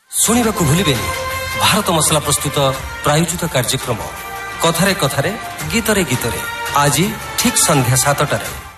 ଶୁଣିବାକୁ ଭୁଲିବେନି ଭାରତ ମସଲା ପ୍ରସ୍ତୁତ ପ୍ରାୟୋଜିତ କାର୍ଯ୍ୟକ୍ରମ କଥାରେ କଥାରେ ଗୀତରେ ଗୀତରେ ଆଜି ଠିକ୍ ସନ୍ଧ୍ୟା 7টাରେ।